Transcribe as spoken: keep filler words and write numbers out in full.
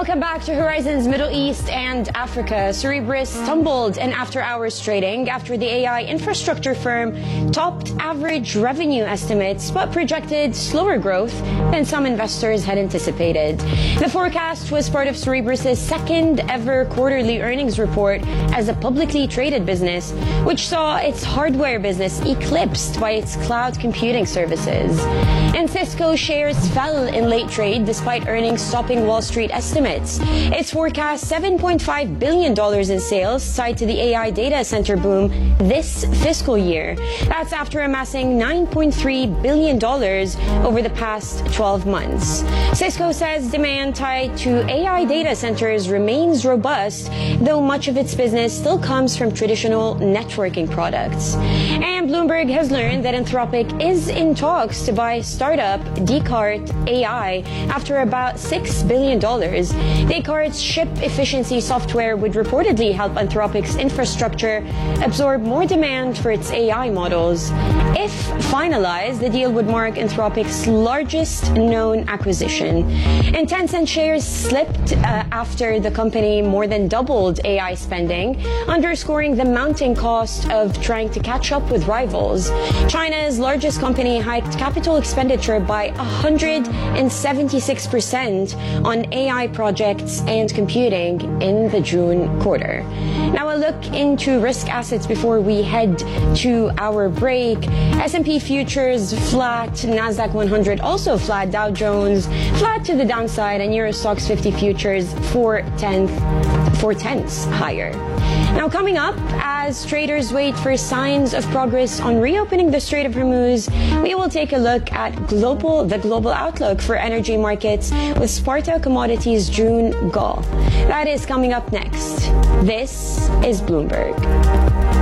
Welcome back to Horizons Middle East and Africa. Cerebras stumbled in after-hours trading after the A I infrastructure firm topped average revenue estimates but projected slower growth than some investors had anticipated. The forecast was part of Cerebras' second ever quarterly earnings report as a publicly traded business, which saw its hardware business eclipsed by its cloud computing services. And Cisco shares fell in late trade despite earnings topping Wall Street estimates. It's forecast seven point five billion dollars in sales tied to the A I data center boom this fiscal year. That's after amassing nine point three billion dollars over the past twelve months. Cisco says demand tied to A I data centers remains robust, though much of its business still comes from traditional networking products. And Bloomberg has learned that Anthropic is in talks to buy startup Descartes A I after about six billion dollars. Descartes' ship efficiency software would reportedly help Anthropic's infrastructure absorb more demand for its A I models. If finalized, the deal would mark Anthropic's largest known acquisition. And Tencent shares slipped uh, after the company more than doubled A I spending, underscoring the mounting cost of trying to catch up with rivals. China's largest company hiked capital expenditure by one hundred seventy-six percent on A I projects and computing in the June quarter. Now a look into risk assets before we head to our break. S and P futures flat, Nasdaq one hundred also flat, Dow Jones flat to the downside, and Euro Stoxx fifty futures four tenths higher. Now coming up, as traders wait for signs of progress on reopening the Strait of Hormuz, we will take a look at global the global outlook for energy markets with Sparta Commodities June Gall. That is coming up next. This is Bloomberg.